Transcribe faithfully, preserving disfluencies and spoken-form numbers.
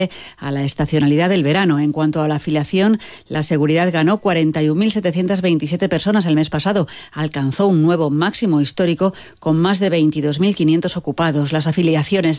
a la estacionalidad del verano. En cuanto a la afiliación, la Seguridad ganó cuarenta y un mil setecientas veintisiete personas el mes pasado. Alcanzó un nuevo máximo histórico con más de veintidós mil quinientos ocupados. Las afiliaciones